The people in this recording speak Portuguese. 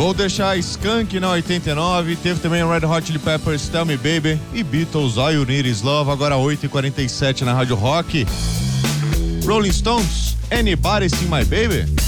Vou deixar Skank na 89, teve também Red Hot Chili Peppers, Tell Me Baby e Beatles, All You Need Is Love, agora 8h47 na Rádio Rock. Rolling Stones, Anybody See My Baby?